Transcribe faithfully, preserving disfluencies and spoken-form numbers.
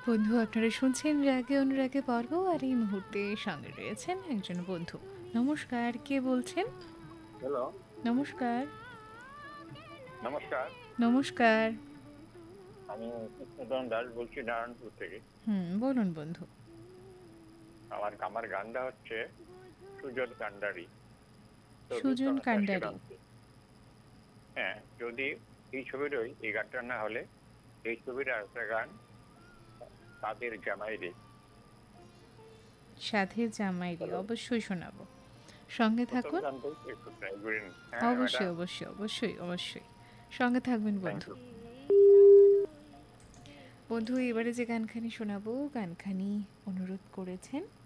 বন্ধু, আপনারা শুনছেন রাগে অনুরাগে পর্ব, আর এই মুহূর্তে সঙ্গে রয়েছেন একজন বন্ধু। নমস্কার, কে বলছেন? হ্যালো, নমস্কার। নমস্কার। নমস্কার। আমি কৃষ্ণধন দাস বলছি নারায়ণপুর থেকে। হুম, বলুন বন্ধু। আমার আমার গানটা হচ্ছে সুজন কান্ডারি, ছবি সুজন সংসার কান্ডারি। সীমান্তে। হ্যাঁ, যদি এই ছবিরই এই গানটা না হলে এই ছবির আরেকটা গান তাদের জামাই রে। সাধে জামাইরি হ্যালো, অবশ্যই শোনাবো। সঙ্গে প্রথম থাকুন। গানটাই একটু ট্রাই করে নিন। হ্যাঁ অবশ্যই ম্যাডাম, অবশ্যই অবশ্যই অবশ্যই সঙ্গে থাকবেন থ্যাংক বন্ধু। ইউ। বন্ধু, এবারে যে গানখানি শোনাবো, গানখানি অনুরোধ করেছেন